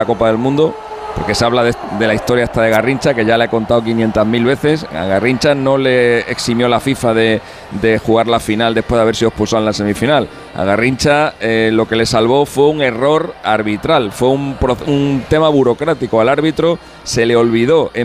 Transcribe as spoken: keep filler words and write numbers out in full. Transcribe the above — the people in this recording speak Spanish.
la Copa del Mundo, porque se habla de, de la historia esta de Garrincha, que ya le he contado quinientas mil veces. A Garrincha no le eximió la FIFA de, de jugar la final después de haber sido expulsado en la semifinal. A Garrincha eh, lo que le salvó fue un error arbitral, fue un, un tema burocrático. Al árbitro se le olvidó